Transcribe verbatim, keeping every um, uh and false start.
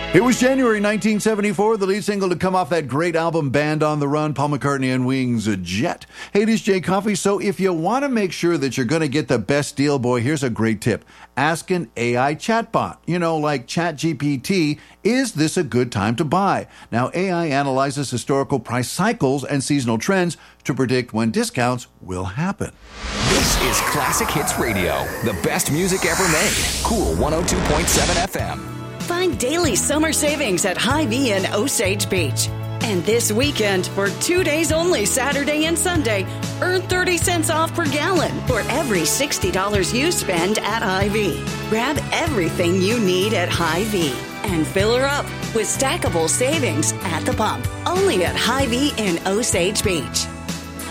It was January nineteen seventy-four, the lead single to come off that great album, Band on the Run, Paul McCartney and Wings, Jet. Hey, it is Jay Coffey. So if you want to make sure that you're going to get the best deal, boy, here's a great tip. Ask an A I chatbot, you know, like ChatGPT, is this a good time to buy? Now, A I analyzes historical price cycles and seasonal trends to predict when discounts will happen. This is Classic Hits Radio, the best music ever made. Cool one oh two point seven F M. Find daily summer savings at Hy-Vee in Osage Beach. And this weekend, for two days only, Saturday and Sunday, earn thirty cents off per gallon for every sixty dollars you spend at Hy-Vee. Grab everything you need at Hy-Vee and fill her up with stackable savings at the pump. Only at Hy-Vee in Osage Beach.